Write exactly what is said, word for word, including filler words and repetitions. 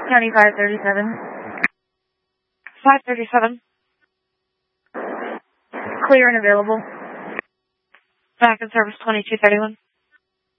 County five thirty-seven. five thirty-seven. Clear and available. Back in service twenty-two thirty-one.